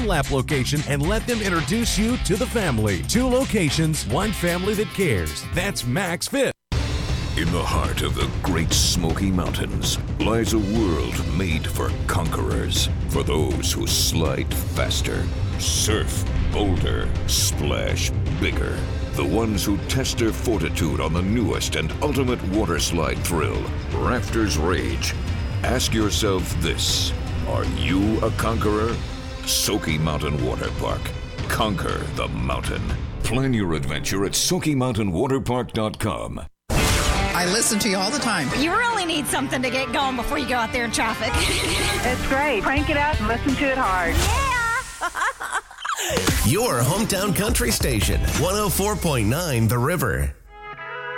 Dunlap location and let them introduce you to the family. 2 locations, 1 family that cares. That's Max Fit. In the heart of the Great Smoky Mountains lies a world made for conquerors, for those who slide faster, surf bolder, splash bigger. The ones who test their fortitude on the newest and ultimate water slide thrill, Rafters Rage. Ask yourself this: are you a conqueror? Smoky Mountain Water Park. Conquer the mountain. Plan your adventure at SmokyMountainWaterPark.com. I listen to you all the time. You really need something to get going before you go out there in traffic. It's great. Crank it up and listen to it hard. Yeah! Your hometown country station, 104.9 The River.